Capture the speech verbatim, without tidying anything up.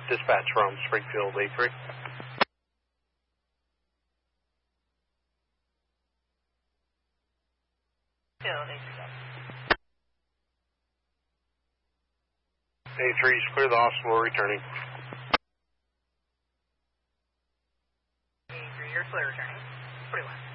Dispatch from Springfield A three. A three is clear, the hospital returning. A three, you're clear returning. forty-one.